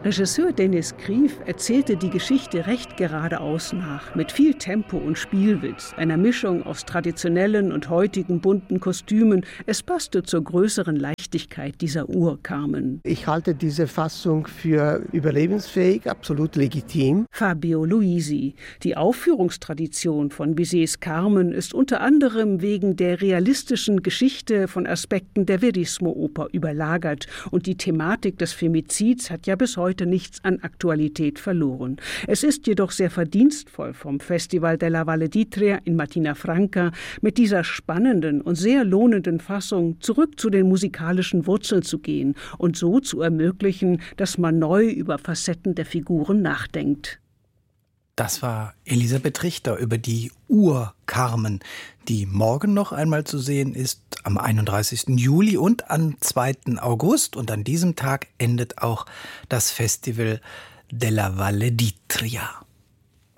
Regisseur Denis Grief erzählte die Geschichte recht geradeaus nach, mit viel Tempo und Spielwitz, einer Mischung aus traditionellen und heutigen bunten Kostümen. Es passte zur größeren Leichtigkeit dieser Ur-Carmen. Ich halte diese Fassung für überlebensfähig, absolut legitim. Fabio Luisi. Die Aufführungstradition von Bizets Carmen ist unter anderem wegen der realistischen Geschichte von Aspekten der Verismo-Oper überlagert. Und die Thematik des Femizids hat ja bis heute nichts an Aktualität verloren. Es ist jedoch sehr verdienstvoll vom Festival della Valle d'Itria in Martina Franca mit dieser spannenden und sehr lohnenden Fassung zurück zu den musikalischen Wurzeln zu gehen und so zu ermöglichen, dass man neu über Facetten der Figuren nachdenkt. Das war Elisabeth Richter über die Ur-Carmen, die morgen noch einmal zu sehen ist, am 31. Juli und am 2. August. Und an diesem Tag endet auch das Festival della Valle d'Itria.